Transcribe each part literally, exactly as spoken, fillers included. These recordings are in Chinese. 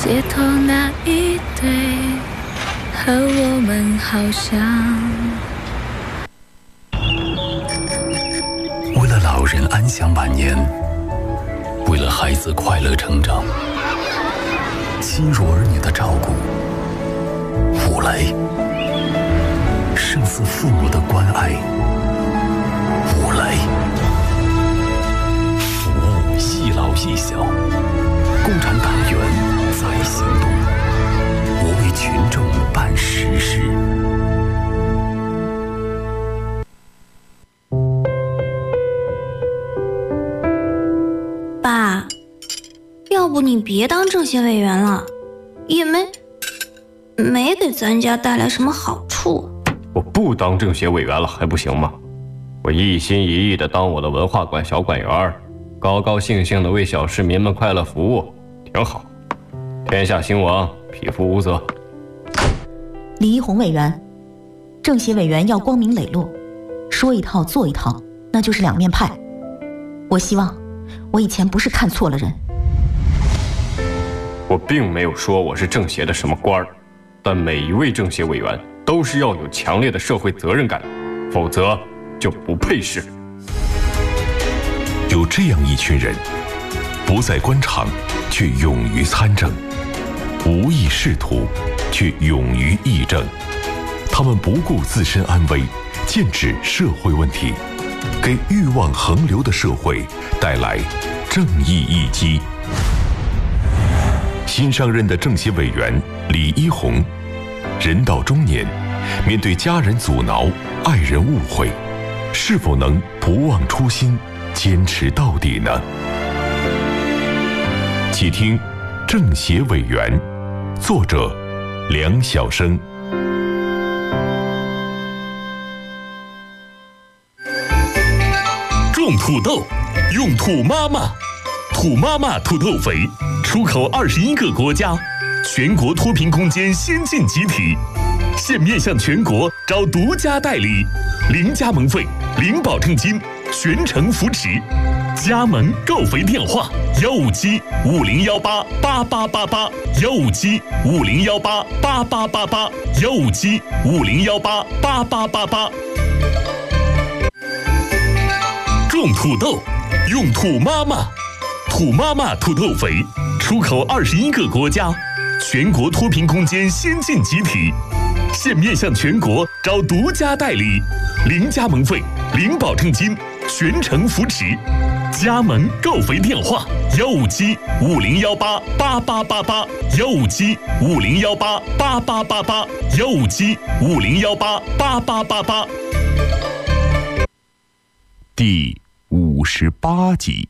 街头那一对和我们好像。 为了老人安享晚年，为了孩子快乐成长，亲如儿女的照顾，五雷胜似父母的关爱。五雷服务细老细小，共产党员在行动，我为群众办实事。 爸，要不你别当政协委员了，也没没给咱家带来什么好处。 我不当政协委员了还不行吗？我一心一意地当我的文化馆小馆员，高高兴兴地为小市民们快乐服务，挺好。天下兴亡，匹夫无责。 李一红委员，政协委员要光明磊落，说一套做一套，那就是两面派。我希望我以前不是看错了人。 我并没有说我是政协的什么官儿，但每一位政协委员都是要有强烈的社会责任感，否则就不配是。 有这样一群人，不在官场，却勇于参政；无意仕途，却勇于议政。他们不顾自身安危，剑指社会问题，给欲望横流的社会带来正义一击。新上任的政协委员李一红，人到中年，面对家人阻挠、爱人误会，是否能不忘初心，坚持到底呢？请听《政协委员》，作者梁晓声。 种土豆，用土妈妈，土妈妈土豆肥，出口二十一个国家，全国脱贫攻坚先进集体，现面向全国招独家代理，零加盟费，零保证金，全程扶持。加盟购肥电话：幺五七五零幺八八八八八，幺五七五零幺八八八八八，幺五七五零幺八八八八八。种土豆，用土妈妈，土妈妈土豆肥，出口二十一个国家，全国脱贫攻坚先进集体，现面向全国招独家代理，零加盟费，零保证金，全程扶持。加盟购肥电话：幺五七五零幺八八八八八，幺五七五零幺八八八八八，幺五七五零幺八八八八八。 第五十八集。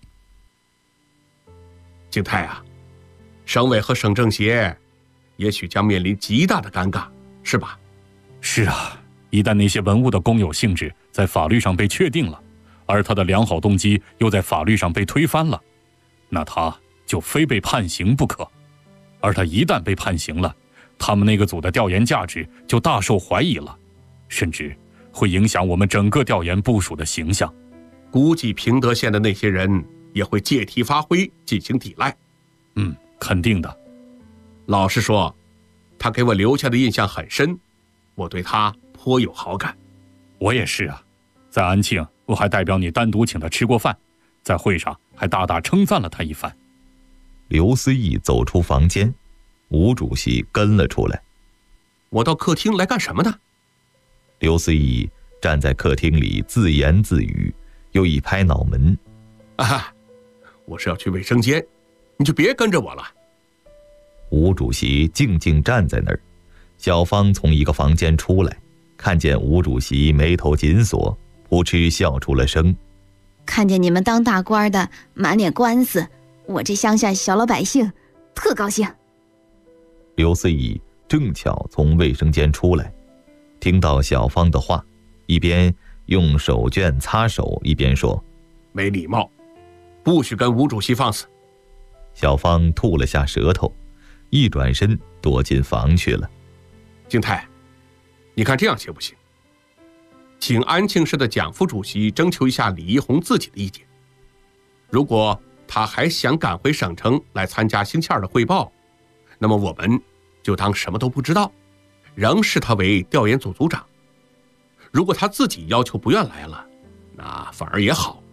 景泰啊，省委和省政协也许将面临极大的尴尬，是吧？ 是啊，一旦那些文物的公有性质在法律上被确定了，而他的良好动机又在法律上被推翻了，那他就非被判刑不可。而他一旦被判刑了，他们那个组的调研价值就大受怀疑了，甚至会影响我们整个调研部署的形象。 估计平德县的那些人也会借题发挥，进行抵赖。 嗯，肯定的。 老实说，他给我留下的印象很深，我对他颇有好感。 我也是啊，在安庆我还代表你单独请他吃过饭，在会上还大大称赞了他一番。 刘思义走出房间，吴主席跟了出来。 我到客厅来干什么呢？ 刘思义站在客厅里自言自语，又一拍脑门： 啊，我是要去卫生间，你就别跟着我了。 吴主席静静站在那儿，小芳从一个房间出来，看见吴主席眉头紧锁，扑哧笑出了声。 看见你们当大官的满脸官司，我这乡下小老百姓特高兴。 刘思义正巧从卫生间出来，听到小芳的话，一边用手绢擦手，一边说： 没礼貌，不许跟吴主席放肆。 小芳吐了下舌头，一转身躲进房去了。 景泰，你看这样行不行？请安庆市的蒋副主席征求一下李一红自己的意见。如果他还想赶回省城来参加星期二的汇报， 那么我们就当什么都不知道，仍视他为调研组组长。如果他自己要求不愿来了，那反而也好。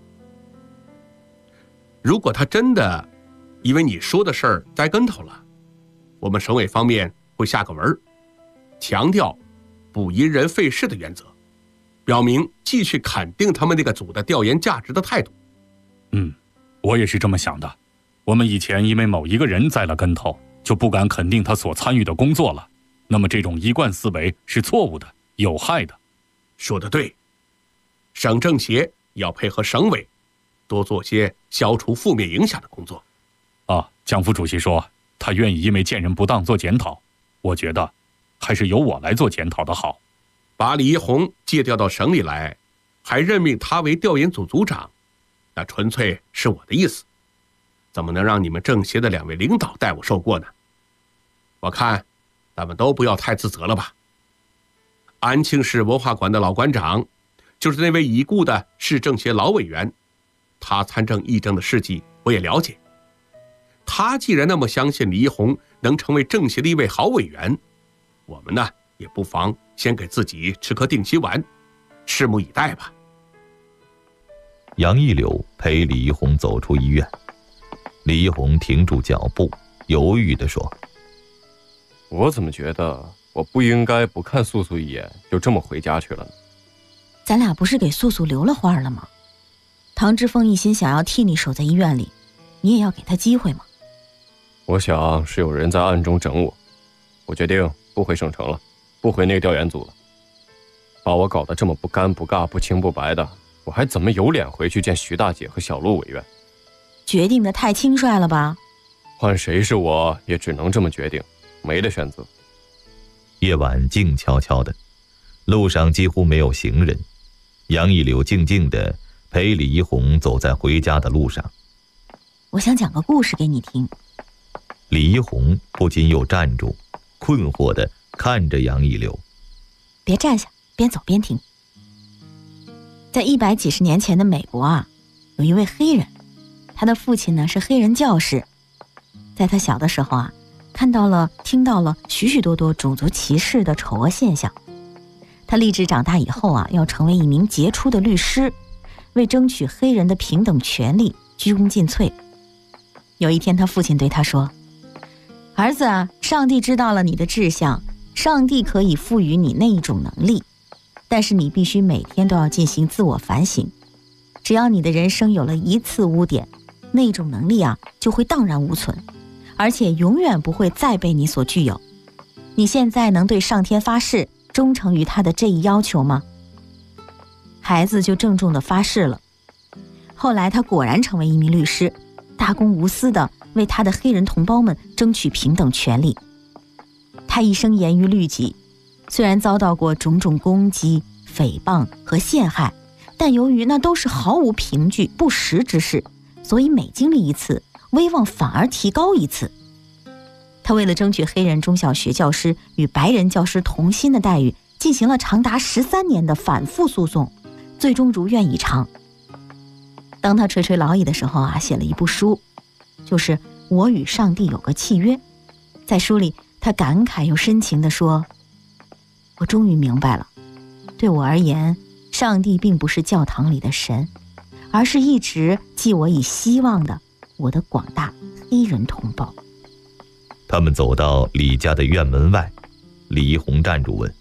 如果他真的因为你说的事儿栽跟头了，我们省委方面会下个文，强调不因人废事的原则，表明继续肯定他们那个组的调研价值的态度。 嗯，我也是这么想的。我们以前因为某一个人栽了跟头，就不敢肯定他所参与的工作了，那么这种一贯思维是错误的，有害的。 说得对，省政协要配合省委，多做些消除负面影响的工作。 啊，江副主席说他愿意因为见人不当做检讨，我觉得还是由我来做检讨的好。 把李一红借调到省里来，还任命他为调研组组长，那纯粹是我的意思，怎么能让你们政协的两位领导代我受过呢？我看咱们都不要太自责了吧。安庆市文化馆的老馆长，就是那位已故的市政协老委员，他参政议政的事迹我也了解。他既然那么相信李一红能成为政协的一位好委员，我们呢也不妨先给自己吃颗定心丸，拭目以待吧。 杨一柳陪李一红走出医院，李一红停住脚步，犹豫地说： 我怎么觉得我不应该不看素素一眼就这么回家去了呢？ 咱俩不是给素素留了话了吗？唐之峰一心想要替你守在医院里，你也要给他机会吗？ 我想是有人在暗中整我，我决定不回省城了，不回那个调研组了。把我搞得这么不干不尬不清不白的，我还怎么有脸回去见徐大姐和小陆委员？ 决定的太轻率了吧？ 换谁是我也只能这么决定，没得选择。 夜晚静悄悄的，路上几乎没有行人。杨一柳静静地陪李一红走在回家的路上。 我想讲个故事给你听。 李一红不禁又站住，困惑地看着杨一柳。 别站下，边走边听。在一百几十年前的美国啊，有一位黑人，他的父亲呢是黑人教士。在他小的时候啊，看到了听到了许许多多种族歧视的丑恶现象。他立志长大以后啊，要成为一名杰出的律师，为争取黑人的平等权利鞠躬尽瘁。有一天他父亲对他说：儿子啊，上帝知道了你的志向，上帝可以赋予你那一种能力，但是你必须每天都要进行自我反省。只要你的人生有了一次污点，那种能力啊就会荡然无存，而且永远不会再被你所具有。你现在能对上天发誓，忠诚于他的这一要求吗？孩子就郑重地发誓了。后来他果然成为一名律师，大公无私地为他的黑人同胞们争取平等权利。他一生严于律己，虽然遭到过种种攻击、诽谤和陷害，但由于那都是毫无凭据、不实之事，所以每经历一次，威望反而提高一次。他为了争取黑人中小学教师与白人教师同薪的待遇，进行了长达十三年的反复诉讼，最终如愿以偿。当他垂垂老矣的时候啊，写了一部书，就是《我与上帝有个契约》。在书里，他感慨又深情地说：我终于明白了，对我而言，上帝并不是教堂里的神，而是一直寄我以希望的我的广大黑人同胞。 他们走到李家的院门外，李一红站住问：